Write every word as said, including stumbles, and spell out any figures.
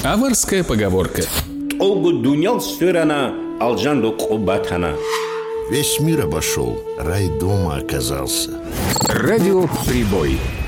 Аварская поговорка. Весь мир обошел, рай дома оказался. Радио «Прибой».